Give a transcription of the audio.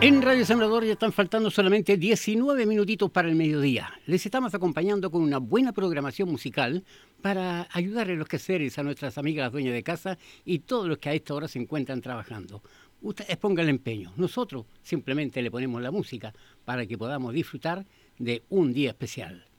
En Radio Sembrador ya están faltando solamente 19 minutitos para el mediodía. Les estamos acompañando con una buena programación musical para ayudar en los quehaceres a nuestras amigas las dueñas de casa y todos los que a esta hora se encuentran trabajando. Ustedes pongan el empeño. Nosotros simplemente le ponemos la música para que podamos disfrutar de un día especial.